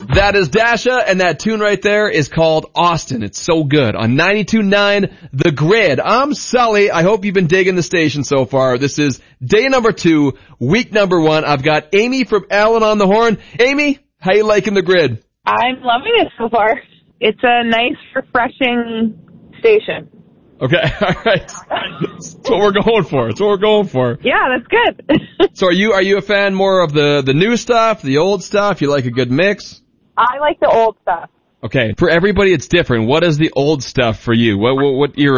That is Dasha, and that tune right there is called Austin. It's so good. On 92.9 The Grid. I'm Sully. I hope you've been digging the station so far. This is day number 2, week number 1. I've got Amy from Allen on the horn. Amy, how you liking The Grid? I'm loving it so far. It's a nice, refreshing station. Okay, all right. That's what we're going for. That's what we're going for. Yeah, that's good. So are you a fan more of the new stuff, the old stuff? You like a good mix? I like the old stuff. Okay, for everybody it's different. What is the old stuff for you? What era